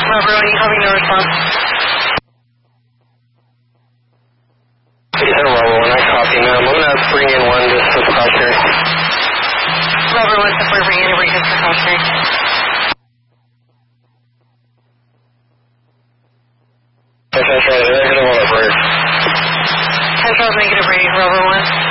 Robert 1, you having no response? Yeah, Robert 1, I copy, ma'am. I'm going to bring in one just for precautionary. Robert 1, support, bring in a break just precautionary. Okay, that's right. They're going to want a break. 10-12, negative break, Robert 1.